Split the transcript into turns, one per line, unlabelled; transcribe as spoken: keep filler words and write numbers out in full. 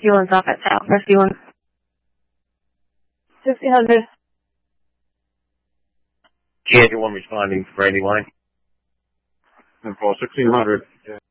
Rescue one's off at town. Rescue one. sixteen hundred.
G eighty-one responding to Brady Line.
And for sixteen hundred.